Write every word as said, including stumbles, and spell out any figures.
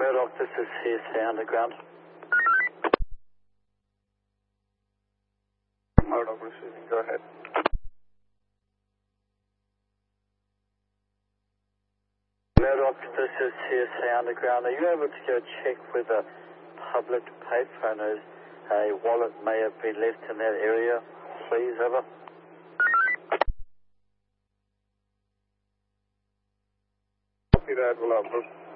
Murdoch, this is C S A Underground. Murdoch receiving, go ahead. Murdoch, this is C S A Underground. Are you able to go check whether public payphone is a wallet may have been left in that area? Please, over. Copy that, we'll have